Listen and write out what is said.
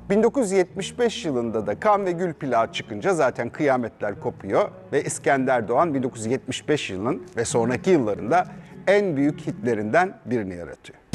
1975 yılında da Kan ve Gül plağı çıkınca zaten kıyametler kopuyor ve İskender Doğan 1975 yılının ve sonraki yıllarında en büyük hitlerinden birini yaratıyor.